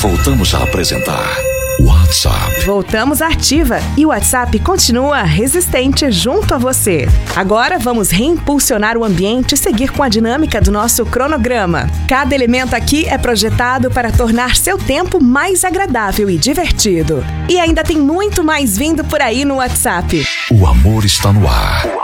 Voltamos a apresentar WhatsApp. Voltamos à ativa e o WhatsApp continua resistente junto a você. Agora vamos reimpulsionar o ambiente e seguir com a dinâmica do nosso cronograma. Cada elemento aqui é projetado para tornar seu tempo mais agradável e divertido. E ainda tem muito mais vindo por aí no WhatsApp. O amor está no ar.